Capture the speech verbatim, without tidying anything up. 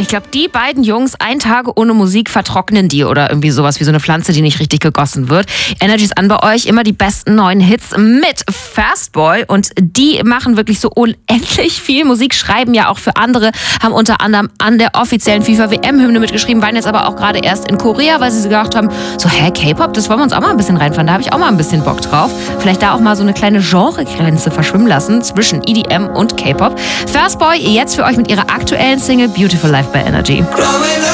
Ich glaube, die beiden Jungs, ein Tag ohne Musik vertrocknen die oder irgendwie sowas wie so eine Pflanze, die nicht richtig gegossen wird. Energy ist an bei euch, immer die besten neuen Hits mit Fastboy und die machen wirklich so unendlich viel Musik, schreiben ja auch für andere, haben unter anderem an der offiziellen FIFA-W M-Hymne mitgeschrieben, waren jetzt aber auch gerade erst in Korea, weil sie sich gedacht haben, so hä, K-Pop, das wollen wir uns auch mal ein bisschen reinfahren, da habe ich auch mal ein bisschen Bock drauf. Vielleicht da auch mal so eine kleine Genregrenze verschwimmen lassen zwischen E D M und K-Pop. Fastboy jetzt für euch mit ihrer aktuellen Single Beautiful Life bei Energy.